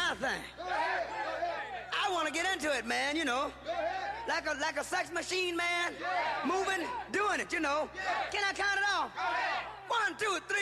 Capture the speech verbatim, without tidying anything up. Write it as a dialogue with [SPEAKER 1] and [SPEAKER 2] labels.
[SPEAKER 1] kind of thing. I want to get into it, man, you know. Like a like a sex machine, man. Moving, doing it, you know. Can I count it off? One, two, three.